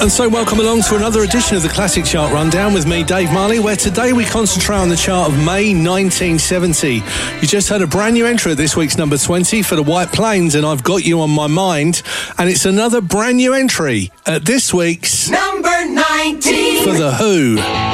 And so welcome along to another edition of the Classic Chart Rundown with me, Dave Marley, where today we concentrate on the chart of May 1970. You just heard a brand new entry at this week's number 20 for the White Plains, and I've got you on my mind. And it's another brand new entry at this week's number 19 for The Who.